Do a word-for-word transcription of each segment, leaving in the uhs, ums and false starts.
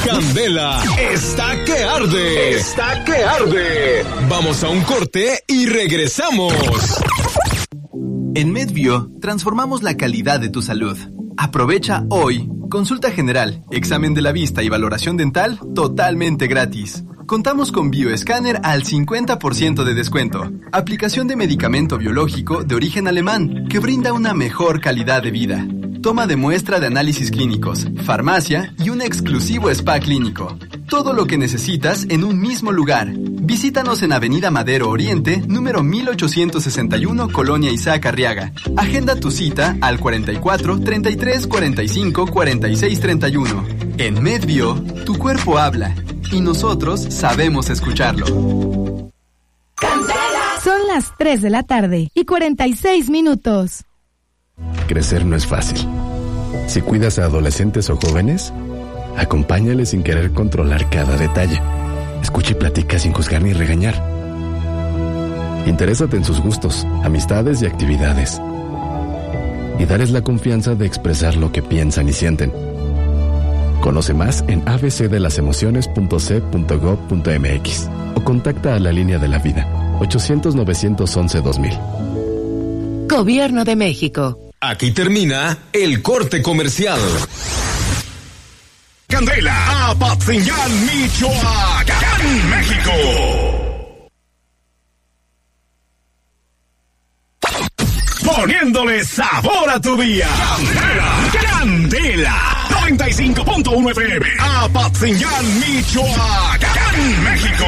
Candela está que arde. Está que arde. Vamos a un corte y regresamos. En MedBio transformamos la calidad de tu salud. Aprovecha hoy consulta general, examen de la vista y valoración dental totalmente gratis. Contamos con bioescáner al cincuenta por ciento de descuento. Aplicación de medicamento biológico de origen alemán que brinda una mejor calidad de vida. Toma de muestra de análisis clínicos, farmacia y un exclusivo spa clínico. Todo lo que necesitas en un mismo lugar. Visítanos en Avenida Madero Oriente, número mil ochocientos sesenta y uno, Colonia Isaac Arriaga. Agenda tu cita al cuarenta y cuatro, treinta y tres, cuarenta y cinco, cuarenta y seis, treinta y uno. En MedBio, tu cuerpo habla y nosotros sabemos escucharlo. Son las tres de la tarde y cuarenta y seis minutos. Crecer no es fácil. Si cuidas a adolescentes o jóvenes, acompáñales sin querer controlar cada detalle. Escucha y platica sin juzgar ni regañar. Interésate en sus gustos, amistades y actividades. Y darles la confianza de expresar lo que piensan y sienten. Conoce más en a b c de las emociones punto c punto gob punto m x o contacta a la línea de la vida ochocientos, novecientos once, dos mil. Gobierno de México. Aquí termina el corte comercial. Candela, Apatzingán, Michoacán, México. Poniéndole sabor a tu día. Candela, Candela. noventa y cinco punto uno F M. Apatzingán, Michoacán, México.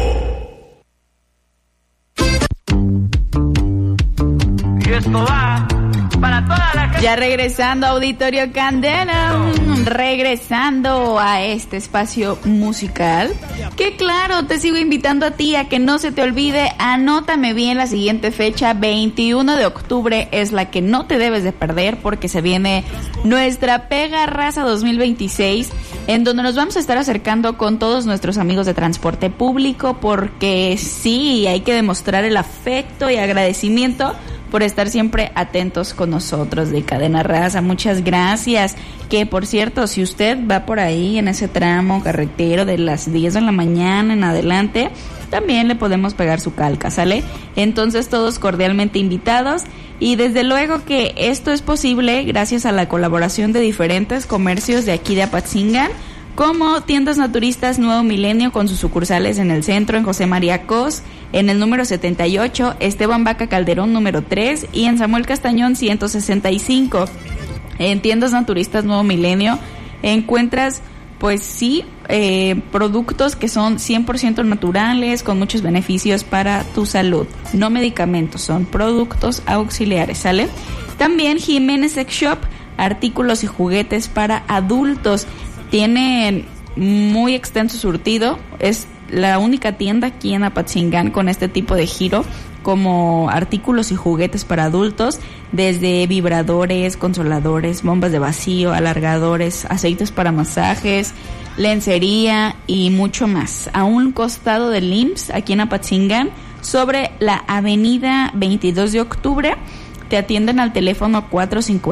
Y esto va para toda la gente. Ya regresando a Auditorio Candela, regresando a este espacio musical, que claro, te sigo invitando a ti a que no se te olvide, anótame bien la siguiente fecha, veintiuno de octubre es la que no te debes de perder porque se viene nuestra Pega Raza dos mil veintiséis, en donde nos vamos a estar acercando con todos nuestros amigos de transporte público, porque sí, hay que demostrar el afecto y agradecimiento por estar siempre atentos con nosotros de Cadena Raza. Muchas gracias. Que por cierto, si usted va por ahí en ese tramo carretero de las diez de la mañana en adelante, también le podemos pegar su calca, ¿sale? Entonces todos cordialmente invitados, y desde luego que esto es posible gracias a la colaboración de diferentes comercios de aquí de Apatzingán, como Tiendas Naturistas Nuevo Milenio con sus sucursales en el centro, en José María Cos, en el número setenta y ocho, Esteban Vaca Calderón número tres y en Samuel Castañón ciento sesenta y cinco. En Tiendas Naturistas Nuevo Milenio encuentras, pues sí, eh, productos que son cien por ciento naturales, con muchos beneficios para tu salud. No medicamentos, son productos auxiliares, ¿sale? También Jiménez Sex Shop, artículos y juguetes para adultos. Tienen muy extenso surtido, es la única tienda aquí en Apatzingán con este tipo de giro, como artículos y juguetes para adultos, desde vibradores, consoladores, bombas de vacío, alargadores, aceites para masajes, lencería y mucho más. A un costado del I M S S, aquí en Apatzingán, sobre la avenida veintidós de octubre, te atienden al teléfono cuatro cinco